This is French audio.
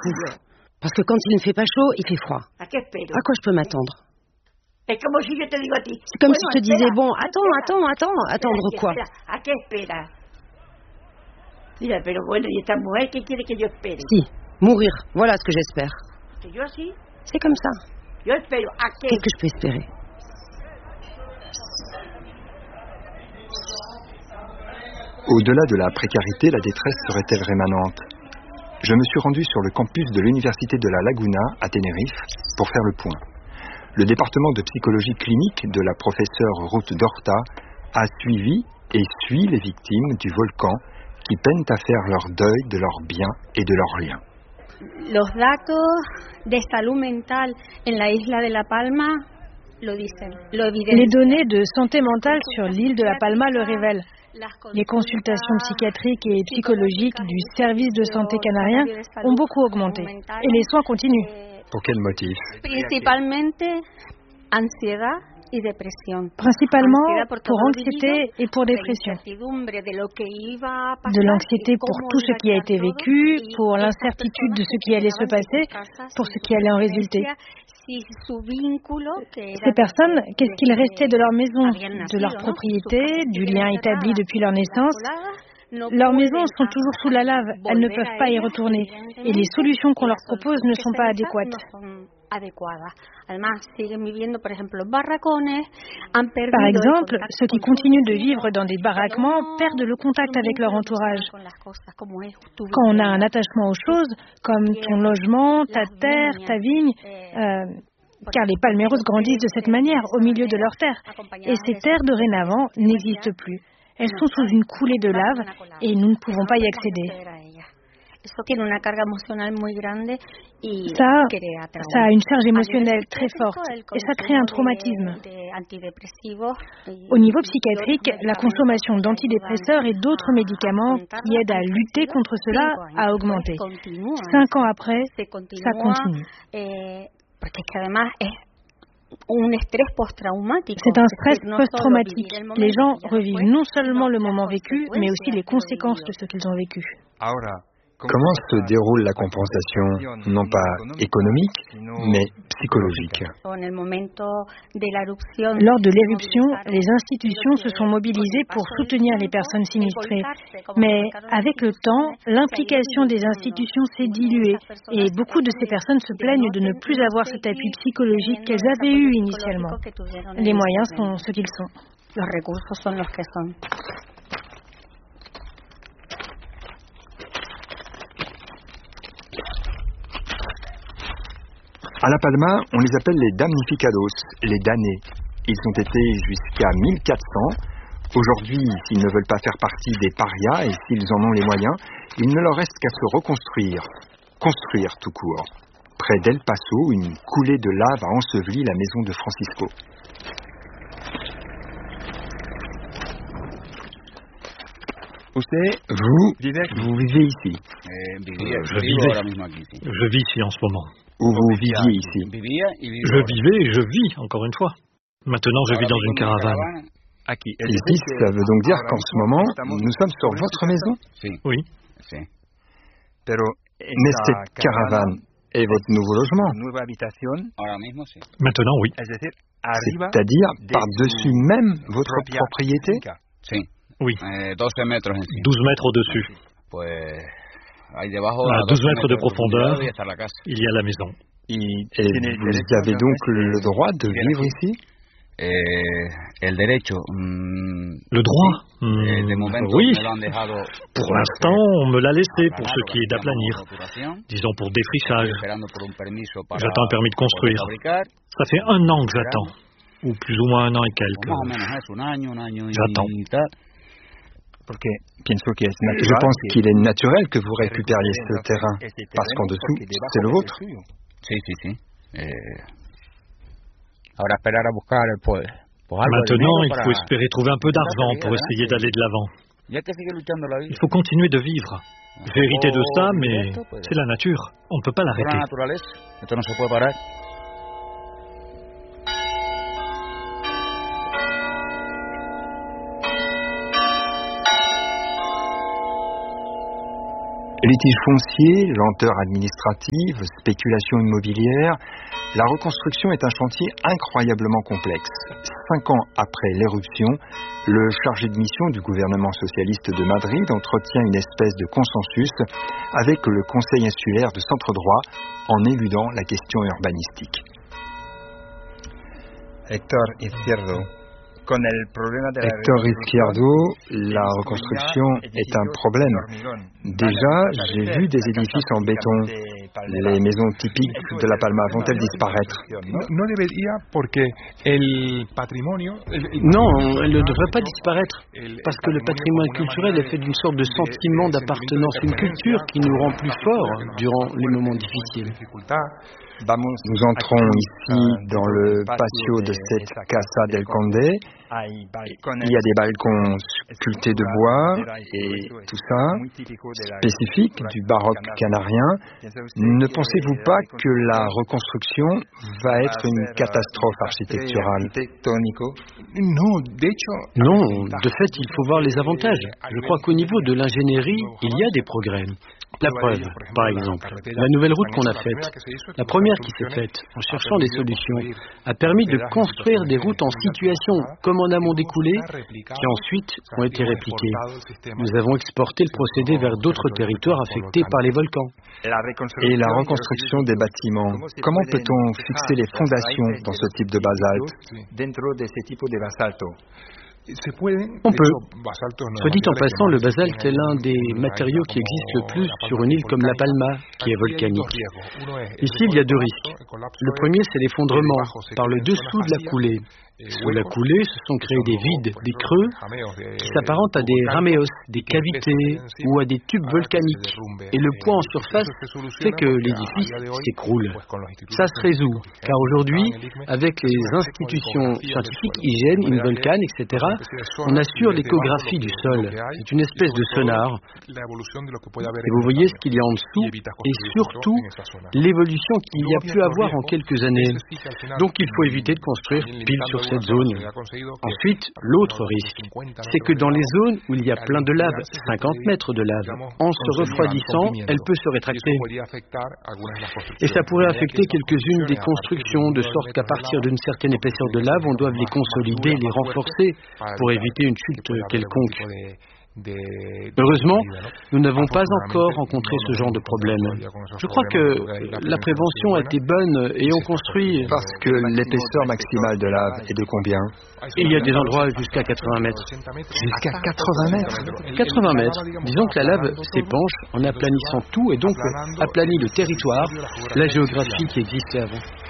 fou. Parce que quand il ne fait pas chaud, il fait froid. À quoi je peux m'attendre? C'est comme si je te disais, bon, attendre quoi? Si, mourir, voilà ce que j'espère. C'est comme ça. Qu'est-ce que je peux espérer? Au-delà de la précarité, la détresse serait-elle rémanente? Je me suis rendu sur le campus de l'université de la Laguna à Tenerife pour faire le point. Le département de psychologie clinique de la professeure Ruth Dorta a suivi et suit les victimes du volcan qui peinent à faire leur deuil de leurs biens et de leurs liens. Los datos de salud mental en la isla de La Palma lo dicen, lo evidencian. Les données de santé mentale sur l'île de La Palma le révèlent. Les consultations psychiatriques et psychologiques du service de santé canarien ont beaucoup augmenté et les soins continuent. Pour quel motif? Principalmente ansiedad y depresión. Principalement pour anxiété et pour dépression. De l'anxiété pour tout ce qui a été vécu, pour l'incertitude de ce qui allait se passer, pour ce qui allait en résulter. Ces personnes, qu'est-ce qu'il restait de leur maison, de leur propriété, du lien établi depuis leur naissance? Leurs maisons sont toujours sous la lave, elles ne peuvent pas y retourner et les solutions qu'on leur propose ne sont pas adéquates. Par exemple, ceux qui continuent de vivre dans des baraquements perdent le contact avec leur entourage. Quand on a un attachement aux choses, comme ton logement, ta terre, ta vigne, car les palmeiros grandissent de cette manière, au milieu de leurs terres, et ces terres dorénavant n'existent plus. Elles sont sous une coulée de lave et nous ne pouvons pas y accéder. Ça a une charge émotionnelle très forte et ça crée un traumatisme. Au niveau psychiatrique, la consommation d'antidépresseurs et d'autres médicaments qui aident à lutter contre cela a augmenté. 5 ans après, ça continue. C'est un stress post-traumatique. Les gens revivent non seulement le moment vécu, mais aussi les conséquences de ce qu'ils ont vécu. Comment se déroule la compensation, non pas économique, mais psychologique? Lors de l'éruption, les institutions se sont mobilisées pour soutenir les personnes sinistrées. Mais avec le temps, l'implication des institutions s'est diluée et beaucoup de ces personnes se plaignent de ne plus avoir cet appui psychologique qu'elles avaient eu initialement. Les moyens sont ce qu'ils sont. À La Palma, on les appelle les damnificados, les damnés. Ils ont été jusqu'à 1400. Aujourd'hui, s'ils ne veulent pas faire partie des parias et s'ils en ont les moyens, il ne leur reste qu'à se reconstruire. Construire tout court. Près d'El Paso, une coulée de lave a enseveli la maison de Francisco. Vous vivez ici. Je vis ici en ce moment. Où vous viviez ici? Je vivais et je vis, encore une fois. Maintenant, je vis dans une caravane. Ici, ça veut donc dire qu'en ce moment, nous sommes sur votre maison? Oui. Mais cette caravane est votre nouveau logement? Maintenant, oui. C'est-à-dire par-dessus même votre propriété? Oui. 12 mètres au-dessus. À 12 mètres de profondeur, il y a la maison. Et vous avez donc le droit de vivre ici? Le droit? Oui. Pour l'instant, on me l'a laissé pour ce qui est d'aplanir. Disons pour défrichage. J'attends un permis de construire. Ça fait 1 an que j'attends. Ou plus ou moins 1 an et quelques. J'attends. Je pense qu'il est naturel que vous récupériez ce terrain, parce qu'en dessous, c'est le vôtre. Maintenant, il faut espérer trouver un peu d'argent pour essayer d'aller de l'avant. Il faut continuer de vivre. J'ai hérité de ça, mais c'est la nature. On ne peut pas l'arrêter. Litiges fonciers, lenteur administrative, spéculation immobilière, la reconstruction est un chantier incroyablement complexe. 5 ans après l'éruption, le chargé de mission du gouvernement socialiste de Madrid entretient une espèce de consensus avec le Conseil insulaire de centre-droit en éludant la question urbanistique. Héctor Izquierdo, la reconstruction est un problème. Déjà, j'ai vu des édifices en béton. Les maisons typiques de La Palma vont-elles disparaître? Non, elles ne devraient pas disparaître, parce que le patrimoine culturel est fait d'une sorte de sentiment d'appartenance, une culture qui nous rend plus forts durant les moments difficiles. Nous entrons ici dans le patio de cette Casa del Conde. Il y a des balcons sculptés de bois et tout ça, spécifique du baroque canarien. Ne pensez-vous pas que la reconstruction va être une catastrophe architecturale? Non, de fait, il faut voir les avantages. Je crois qu'au niveau de l'ingénierie, il y a des progrès. La preuve, par exemple, la nouvelle route qu'on a faite, la première qui s'est faite en cherchant des solutions, a permis de construire des routes en situation comme en amont des coulées, qui ensuite ont été répliquées. Nous avons exporté le procédé vers d'autres territoires affectés par les volcans. Et la reconstruction des bâtiments, comment peut-on fixer les fondations dans ce type de basalte? On peut. Soit dit en passant, le basalte est l'un des matériaux qui existent le plus sur une île comme La Palma, qui est volcanique. Ici, il y a 2 risques. Le premier, c'est l'effondrement par le dessous de la coulée. Sous la coulée se sont créés des vides, des creux, qui s'apparentent à des raméos, des cavités ou à des tubes volcaniques. Et le poids en surface fait que l'édifice s'écroule. Ça se résout, car aujourd'hui, avec les institutions scientifiques, hygiène, Involcan, etc., on assure l'échographie du sol. C'est une espèce de sonar. Et vous voyez ce qu'il y a en dessous, et surtout l'évolution qu'il y a pu avoir en quelques années. Donc il faut éviter de construire pile sur cette zone. Ensuite, l'autre risque, c'est que dans les zones où il y a plein de lave, 50 mètres de lave, en se refroidissant, elle peut se rétracter. Et ça pourrait affecter quelques-unes des constructions, de sorte qu'à partir d'une certaine épaisseur de lave, on doit les consolider, les renforcer, pour éviter une chute quelconque. Heureusement, nous n'avons pas encore rencontré ce genre de problème. Je crois que la prévention a été bonne et on construit... Parce que l'épaisseur maximale de lave est de combien? Il y a des endroits jusqu'à 80 mètres. Jusqu'à 80 mètres? 80 mètres. Disons que la lave s'épanche en aplanissant tout et donc aplanit le territoire, la géographie qui existait avant.